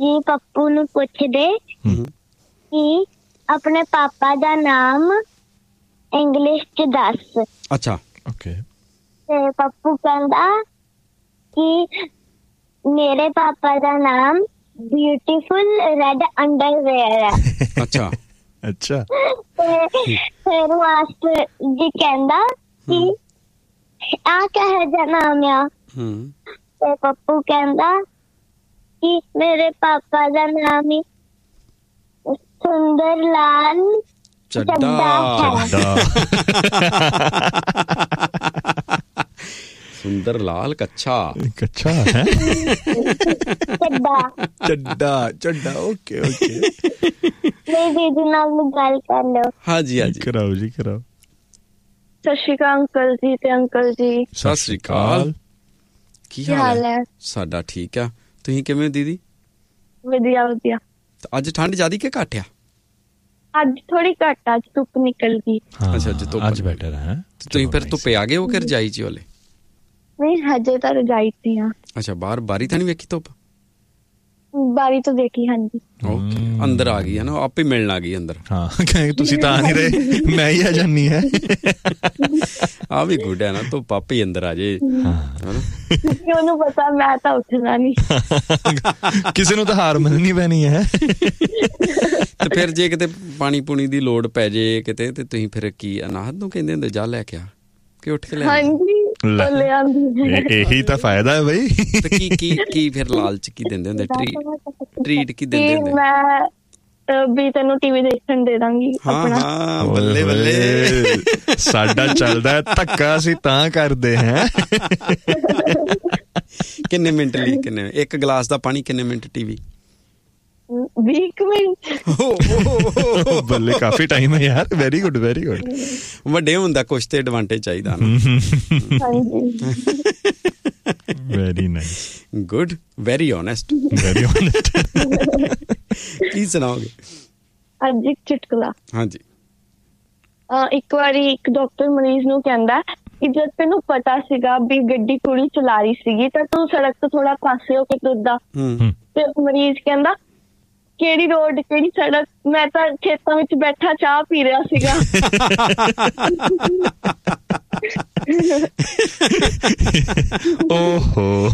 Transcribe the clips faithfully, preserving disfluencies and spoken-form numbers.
ਜੀ ਪੱਪੂ ਨੂੰ ਪੁੱਛਦੇ ਕਿ ਆਪਣੇ ਪਾਪਾ ਦਾ ਨਾਮ ਇੰਗਲਿਸ਼ ਚ ਦੱਸ। ਅੱਛਾ ਓਕੇ। ਤੇ ਪੱਪੂ ਕਹਿੰਦਾ ਕਿ ਮੇਰੇ ਪਾਪਾ ਦਾ ਨਾਮ ਬਿਊਟੀਫੁਲ ਰੈਡ ਅੰਡਰਵੇਅਰ ਹੈ। ਅੱਛਾ ਅੱਛਾ। ਤੇ ਫਿਰ ਮਾਸਟਰ ਜੀ ਕਹਿੰਦਾ ਕਿ ਆ ਕਿਹੋ ਜਿਹਾ ਨਾਮ ਆ। ਤੇ ਪੱਪੂ ਕਹਿੰਦਾ ਕਿ ਮੇਰੇ ਪਾਪਾ ਦਾ ਨਾਮ ਹੀ ਸੁੰਦਰ ਲਾਲ ਚੱਡਾ ਸੁੰਦਰ ਲਾਲ ਕੱਛਾ ਕੱਛਾ ਹੈ ਚੱਡਾ ਚੱਡਾ ਚੱਡਾ। Okay okay. ਮੇਰੀ ਦੀਦੀ ਨਾਲ ਗੱਲ ਕਰ ਲਓ। ਹਾਂਜੀ ਹਾਂਜੀ ਕਰਾਓ ਜੀ ਕਰਾਓ। ਸਤਿ ਸ਼੍ਰੀ ਅਕਾਲ ਅੰਕਲ ਜੀ ਤੇ ਅੰਕਲ ਜੀ। ਸਤਿ ਸ਼੍ਰੀ ਅਕਾਲ। ਕੀ ਹਾਲ ਹੈ? ਸਾਡਾ ਠੀਕ ਆ। ਤੁਸੀਂ ਕਿਵੇਂ ਦੀਦੀ? ਵਧੀਆ ਵਧੀਆ। ਅੱਜ ਠੰਡ ਜ਼ਿਆਦਾ ਕਿ ਘੱਟ ਆ? ਅੱਜ ਥੋੜੀ ਘੱਟ ਆ, ਅੱਜ ਧੁੱਪ ਨਿਕਲ ਗਈ। ਅੱਛਾ ਅੱਜ ਧੁੱਪ ਅੱਜ ਬੈਟਰ ਹੈ। ਤੁਸੀਂ ਫਿਰ ਧੁੱਪੇ ਆ ਗਏ ਹੋ ਕਿ ਰਜਾਈ ਚ ਵਾਲੇ? ਨਹੀਂ ਹਜੇ ਤਾਂ ਰਜਾਈ ਸੀ ਆ। ਅੱਛਾ ਬਾਹਰ ਬਾਰੀ ਤਾਂ ਨਹੀਂ ਵੇਖੀ ਧੁੱਪ? ਬਾਰੀ ਤੋਂ ਦੇਖੀ। ਹਾਂਜੀ ਓਕੇ। ਅੰਦਰ ਆ ਗਈ ਹੈ ਨਾ, ਆਪੇ ਮਿਲਣ ਆ ਗਈ ਅੰਦਰ। ਹਾਂ ਤੁਸੀਂ ਤਾਂ ਨਹੀਂ ਰਹੇ, ਮੈਂ ਹੀ ਆ ਜਾਨੀ ਹੈ। ਆ ਵੀ ਗੁੱਡ ਹੈ ਨਾ, ਧੁੱਪ ਆਪੇ ਹੀ ਅੰਦਰ ਆ ਜੇ। ਉਹਨੂੰ ਪਤਾ ਮੈਂ ਤਾਂ ਉੱਠਣਾ ਨਹੀਂ। ਕਿਸੇ ਨੂੰ ਤਾਂ ਹਾਰ ਮੰਨਣੀ ਪੈਣੀ ਹੈ। ਤੇ ਫਿਰ ਜੇ ਕਿਤੇ ਪਾਣੀ ਪੂਣੀ ਦੀ ਲੋੜ ਪੈ ਜੇ ਕਿਤੇ ਤੇ ਤੁਸੀਂ ਫਿਰ ਕੀ ਅਨਾਹਤ ਨੂੰ ਕਹਿੰਦੇ ਹੁੰਦੇ ਜਾ ਲੈ ਕੇ ਆ ਕਿ ਉੱਠ ਕੇ ਲੈ? ਹਾਂਜੀ ਇਹੀ ਤਾਂ ਫਾਇਦਾ ਹੈ ਬਈ। ਤੇ ਕੀ ਕੀ ਕੀ ਫਿਰ ਲਾਲਚ ਕੀ ਦਿੰਦੇ ਹੁੰਦੇ? ਟਰੀਟ ਟਰੀਟ ਕੀ ਦਿੰਦੇ ਹੁੰਦੇ? ਮੈਂ ਵੀ ਤੈਨੂੰ ਟੀਵੀ ਦੇਖਣ ਦੇ ਦਾਂਗੀ ਆਪਣਾ। ਹਾਂ ਬੱਲੇ ਬੱਲੇ। ਸਾਡਾ ਚੱਲਦਾ ਧੱਕਾ, ਅਸੀਂ ਤਾਂ ਕਰਦੇ ਹੈ। ਕਿੰਨੇ ਮਿੰਟ ਲਈ? ਕਿੰਨੇ ਇੱਕ ਗਲਾਸ ਦਾ ਪਾਣੀ ਕਿੰਨੇ ਮਿੰਟ ਟੀਵੀ? ਵੀਹ ਮਿੰਟ। ਬੱਲੇ ਕਾਫੀ ਟਾਈਮ ਹੈ ਯਾਰ। Very good very good. ਵੱਡੇ ਹੁੰਦਾ ਕੁਛ ਤੇ ਐਡਵਾਂਟੇਜ ਚਾਹੀਦਾ ਨਾ। Very nice good very honest very honest. ਕੀ ਸੁਣਾਓਗੇ ਅੱਜ? ਇੱਕ ਚੁਟਕਲਾ। ਹਾਂਜੀ। ਇੱਕ ਵਾਰੀ ਇੱਕ ਡਾਕਟਰ ਮਰੀਜ਼ ਨੂੰ ਕਹਿੰਦਾ ਕਿ ਜਦ ਤੈਨੂੰ ਪਤਾ ਸੀਗਾ ਵੀ ਗੱਡੀ ਕੁੜੀ ਚਲਾ ਰਹੀ ਸੀਗੀ ਤਾਂ ਤੂੰ ਸੜਕ ਤੋਂ ਥੋੜਾ ਪਾਸੇ ਹੋ ਕੇ ਤੁਰਦਾ। ਤੇ ਮਰੀਜ਼ ਕਹਿੰਦਾ ਕਿਹੜੀ ਰੋਡ ਕਿਹੜੀ ਸੜਕ, ਮੈਂ ਤਾਂ ਖੇਤਾਂ ਵਿੱਚ ਬੈਠਾ ਚਾਹ ਪੀ ਰਿਹਾ ਸੀਗਾ। ਓਹੋ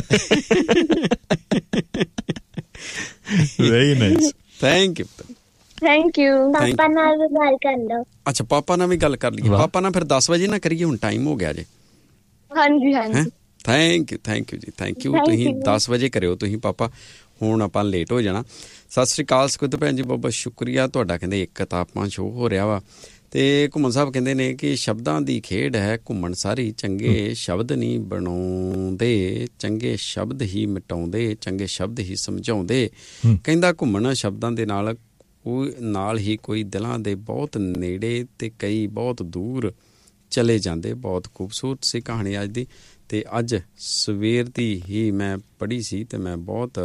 very nice. Thank you thank you. ਪਾਪਾ ਨਾਲ ਵੀ ਗੱਲ ਕਰ ਲਓ। ਅੱਛਾ ਪਾਪਾ ਨਾਲ ਵੀ ਗੱਲ ਕਰ ਲਈਏ। ਪਾਪਾ ਨਾਲ ਫਿਰ ਦਸ ਵਜੇ ਨਾ ਕਰੀਏ, ਹੁਣ ਟਾਈਮ ਹੋ ਗਿਆ ਜੇ। ਹਾਂਜੀ ਹਾਂਜੀ। ਥੈਂਕ ਯੂ ਥੈਂਕ ਯੂ ਜੀ ਥੈਂਕ ਯੂ। ਤੁਸੀਂ ਦਸ ਵਜੇ ਕਰਿਓ ਤੁਸੀਂ ਪਾਪਾ, ਹੁਣ ਆਪਾਂ ਲੇਟ ਹੋ ਜਾਣਾ। ਸਤਿ ਸ਼੍ਰੀ ਅਕਾਲ ਸਕੁੱਦਰ ਭੈਣ ਜੀ, ਬਹੁਤ ਬਹੁਤ ਸ਼ੁਕਰੀਆ ਤੁਹਾਡਾ। ਕਹਿੰਦੇ ਇੱਕ ਤਾਪਮਾਨ ਸ਼ੋਅ ਹੋ ਰਿਹਾ ਵਾ। ਤੇ ਘੁੰਮਣ ਸਾਹਿਬ ਕਹਿੰਦੇ ਨੇ ਕਿ ਸ਼ਬਦਾਂ ਦੀ ਖੇਡ ਹੈ ਘੁੰਮਣ ਸਾਰੀ, ਚੰਗੇ ਸ਼ਬਦ ਨਹੀਂ ਬਣਾਉਂਦੇ, ਚੰਗੇ ਸ਼ਬਦ ਹੀ ਮਿਟਾਉਂਦੇ, ਚੰਗੇ ਸ਼ਬਦ ਹੀ ਸਮਝਾਉਂਦੇ। ਕਹਿੰਦਾ ਘੁੰਮਣ ਸ਼ਬਦਾਂ ਦੇ ਨਾਲ ਕੋਈ ਨਾਲ ਹੀ ਕੋਈ ਦਿਲਾਂ ਦੇ ਬਹੁਤ ਨੇੜੇ ਤੇ ਕਈ ਬਹੁਤ ਦੂਰ ਚਲੇ ਜਾਂਦੇ। ਬਹੁਤ ਖੂਬਸੂਰਤ ਸੀ ਕਹਾਣੀ ਅੱਜ ਦੀ। ਤੇ ਅੱਜ ਸਵੇਰ ਦੀ ਹੀ ਮੈਂ ਪੜ੍ਹੀ ਸੀ ਤੇ ਮੈਂ ਬਹੁਤ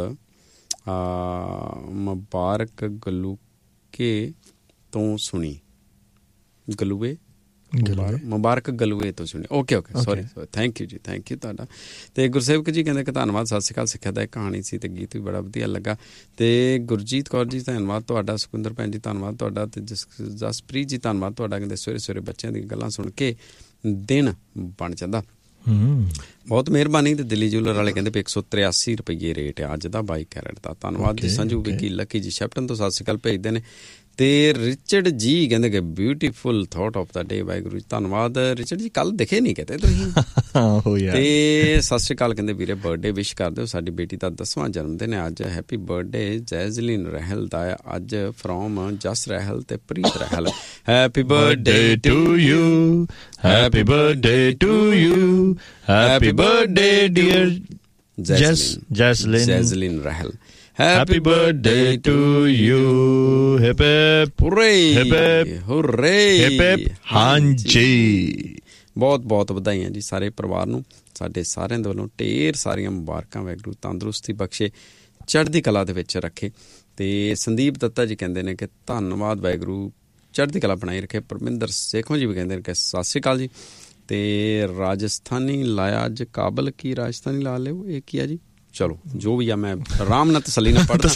ਮੁਬਾਰਕ ਗਲੂਕੇ ਤੋਂ ਸੁਣੀ। ਗਲੂਏ ਮੁਬਾਰਕ ਗਲੂਏ ਤੋਂ ਸੁਣੀ। Okay okay sorry sorry thank you ਜੀ ਥੈਂਕ ਯੂ ਤੁਹਾਡਾ। ਤੇ ਗੁਰਸੇਵਕ ਜੀ ਕਹਿੰਦੇ ਕਿ ਧੰਨਵਾਦ, ਸਤਿ ਸ਼੍ਰੀ ਅਕਾਲ। ਸਿੱਖਿਆ ਦਾ ਕਹਾਣੀ ਸੀ ਤੇ ਗੀਤ ਵੀ ਬੜਾ ਵਧੀਆ ਲੱਗਾ। ਤੇ ਗੁਰਜੀਤ ਕੌਰ ਜੀ ਧੰਨਵਾਦ ਤੁਹਾਡਾ। ਸੁਖਿੰਦਰ ਭੈਣ ਜੀ ਧੰਨਵਾਦ ਤੁਹਾਡਾ। ਤੇ ਜਸ ਜਸਪ੍ਰੀਤ ਜੀ ਧੰਨਵਾਦ ਤੁਹਾਡਾ। ਕਹਿੰਦੇ ਸਵੇਰੇ ਸਵੇਰੇ ਬੱਚਿਆਂ ਦੀਆਂ ਗੱਲਾਂ ਸੁਣ ਕੇ ਦਿਨ ਬਣ ਜਾਂਦਾ। ਬਹੁਤ ਮਿਹਰਬਾਨੀ। ਤੇ ਦਿੱਲੀ ਜੂਲਰ ਵਾਲੇ ਕਹਿੰਦੇ ਵੀ ਇੱਕ ਸੌ ਤਰਿਆਸੀ ਰੁਪਈਏ ਰੇਟ ਹੈ ਅੱਜ ਦਾ ਬਾਈ ਕੈਰਟ ਦਾ। ਧੰਨਵਾਦ ਜੀ। ਸੰਜੂ ਵਿਕੀ ਲੱਕੀ ਜੀ ਸ਼ੈਪਟਨ ਤੋਂ ਸਤਿ ਸ਼੍ਰੀ ਅਕਾਲ ਭੇਜਦੇ ਨੇ। ਤੇ ਰਿਚਰਡ ਜੀ ਕਹਿੰਦੇ ਕਿ ਬਿਊਟੀਫੁਲ ਥਾਟ ਆਫ ਦਾ ਡੇ। ਵਾਹਿਗੁਰੂ ਜੀ ਧੰਨਵਾਦ ਰਿਚਰਡ ਜੀ। ਕੱਲ ਦਿਖੇ ਨਹੀਂ ਕਿਤੇ ਤੁਸੀਂ। ਤੇ ਸਤਿ ਸ਼੍ਰੀ ਅਕਾਲ ਕਹਿੰਦੇ ਵੀਰੇ ਬਰਥਡੇ ਵਿਸ਼ ਕਰ ਦਿਓ, ਸਾਡੀ ਬੇਟੀ ਦਾ ਦਸਵਾਂ ਜਨਮ ਦਿਨ ਹੈ ਅੱਜ। ਹੈਪੀ ਬਰਥਡੇ ਜੈਜ਼ਲਿਨ ਰਹਿਲ ਦਾ ਅੱਜ ਫਰੋਮ ਜਸ ਰਹਿਲ ਤੇ ਪ੍ਰੀਤ ਰਹਿਲ। Happy birthday to you, happy birthday to you, happy birthday dear ਜੈਜ਼ਲਿਨ ਜੈਜ਼ਲਿਨ ਰਹਿਲ। Happy birthday to you. Hip hip hooray. Hip hip hooray. Hip hip ਹਾਂਜੀ। ਬਹੁਤ ਬਹੁਤ ਵਧਾਈਆਂ ਜੀ ਸਾਰੇ ਪਰਿਵਾਰ ਨੂੰ, ਸਾਡੇ ਸਾਰਿਆਂ ਦੇ ਵੱਲੋਂ ਢੇਰ ਸਾਰੀਆਂ ਮੁਬਾਰਕਾਂ। ਵਾਹਿਗੁਰੂ ਤੰਦਰੁਸਤੀ ਬਖਸ਼ੇ, ਚੜ੍ਹਦੀ ਕਲਾ ਦੇ ਵਿੱਚ ਰੱਖੇ। ਤੇ ਸੰਦੀਪ ਦੱਤਾ ਜੀ ਕਹਿੰਦੇ ਨੇ ਕਿ ਧੰਨਵਾਦ ਵਾਹਿਗੁਰੂ ਚੜ੍ਹਦੀ ਕਲਾ ਬਣਾਈ ਰੱਖੇ। ਪਰਮਿੰਦਰ ਸੇਖੋਂ ਜੀ ਵੀ ਕਹਿੰਦੇ ਨੇ ਕਿ ਸਤਿ ਸ਼੍ਰੀ ਅਕਾਲ ਜੀ। ਤੇ ਰਾਜਸਥਾਨੀ ਲਾਇਆ ਅੱਜ ਕਾਬਲ ਕੀ ਰਾਜਸਥਾਨੀ ਲਾ ਲਿਓ, ਇਹ ਕੀ ਆ ਜੀ? ਚਲੋ ਜੋ ਵੀ ਆ ਮੈਂ ਆਰਾਮ ਨਾਲ ਤਸੱਲੀ ਨਾਲ ਪੜ੍ਹਦਾ।